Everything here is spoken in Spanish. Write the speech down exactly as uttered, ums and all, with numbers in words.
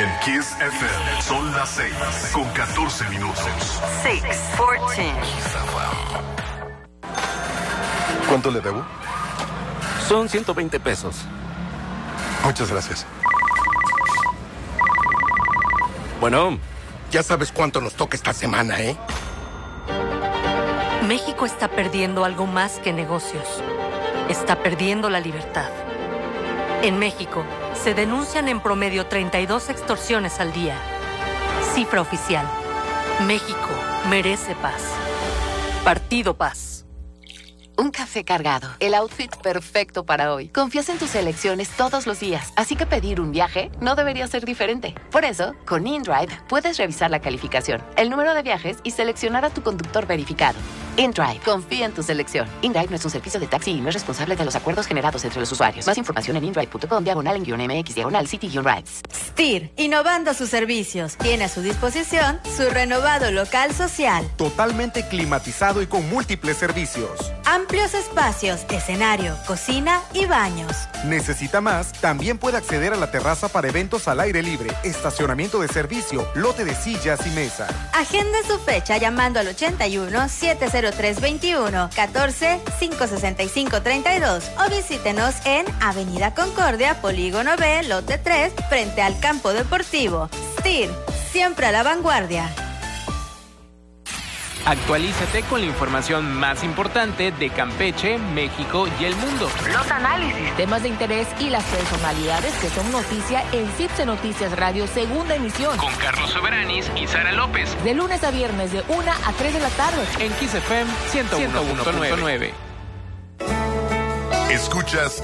En Kiss F M son las seis con catorce minutos. seis, catorce. ¿Cuánto le debo? Son ciento veinte pesos. Muchas gracias. Bueno, ya sabes cuánto nos toca esta semana, ¿eh? México está perdiendo algo más que negocios. Está perdiendo la libertad. En México, se denuncian en promedio treinta y dos extorsiones al día. Cifra oficial. México merece paz. Partido Paz. Un café cargado, el outfit perfecto para hoy. Confías en tus elecciones todos los días, así que pedir un viaje no debería ser diferente. Por eso, con InDrive puedes revisar la calificación, el número de viajes y seleccionar a tu conductor verificado. InDrive, confía en tu selección. InDrive no es un servicio de taxi y no es responsable de los acuerdos generados entre los usuarios. Más información en indrive punto com, diagonal en guión M X, diagonal City-Rides. Steer, innovando sus servicios. Tiene a su disposición su renovado local social. Totalmente climatizado y con múltiples servicios. Amplios espacios, escenario, cocina y baños. ¿Necesita más? También puede acceder a la terraza para eventos al aire libre, estacionamiento de servicio, lote de sillas y mesa. Agende su fecha llamando al ochenta y uno, setecientos tres veintiuno, catorce, quinientos sesenta y cinco treinta y dos o visítenos en Avenida Concordia, Polígono B, Lote tres, frente al campo deportivo. Steer, siempre a la vanguardia. Actualízate con la información más importante de Campeche, México y el mundo. Los análisis, temas de interés y las personalidades que son noticia en CIPSE Noticias Radio, segunda emisión. Con Carlos Soberanis y Sara López. De lunes a viernes de una a tres de la tarde. En Kiss F M ciento uno punto nueve. Escuchas